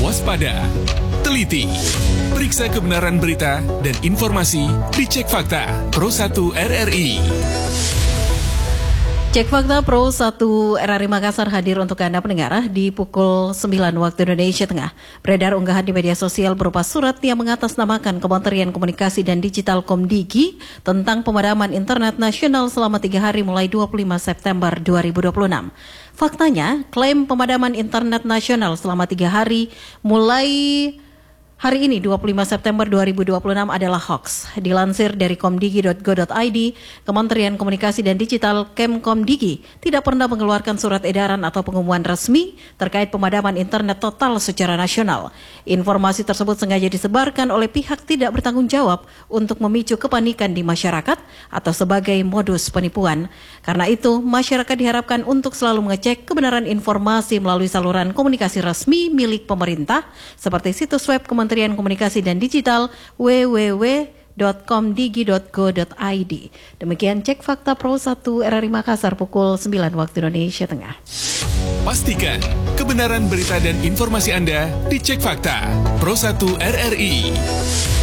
waspada, teliti, periksa kebenaran berita dan informasi di Cek Fakta Pro 1 RRI. Cek Fakta Pro 1 RRI Makassar hadir untuk Anda pendengar di pukul 9 waktu Indonesia Tengah. Beredar unggahan di media sosial berupa surat yang mengatasnamakan Kementerian Komunikasi dan Digital Komdigi tentang pemadaman internet nasional selama 3 hari mulai 25 September 2026. Faktanya, klaim pemadaman internet nasional selama 3 hari mulai hari ini 25 September 2026 adalah hoax. Dilansir dari komdigi.go.id, Kementerian Komunikasi dan Digital Kemkomdigi tidak pernah mengeluarkan surat edaran atau pengumuman resmi terkait pemadaman internet total secara nasional. Informasi tersebut sengaja disebarkan oleh pihak tidak bertanggung jawab untuk memicu kepanikan di masyarakat atau sebagai modus penipuan. Karena itu, masyarakat diharapkan untuk selalu mengecek kebenaran informasi melalui saluran komunikasi resmi milik pemerintah seperti situs web Kementerian Komunikasi dan Digital www.komdigi.go.id. Demikian Cek Fakta Pro 1 RRI Makassar pukul 9 waktu Indonesia Tengah. Pastikan kebenaran berita dan informasi Anda di Cek Fakta Pro 1 RRI.